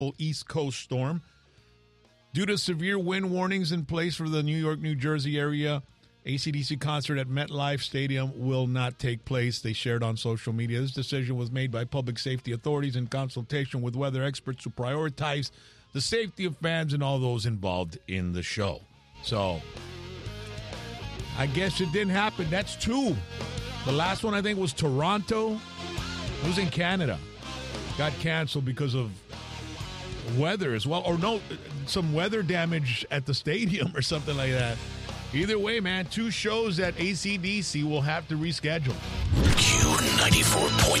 East Coast storm. Due to severe wind warnings in place for the New York, New Jersey area, AC/DC concert at MetLife Stadium will not take place, they shared on social media. This decision was made by public safety authorities in consultation with weather experts who prioritize the safety of fans and all those involved in the show. So, I guess it didn't happen. That's two. The last one, I think, was Toronto. It was in Canada. Got canceled because of weather as well. Or no, some weather damage at the stadium or something like that. Either way, man, two shows at AC/DC will have to reschedule. Q94.7.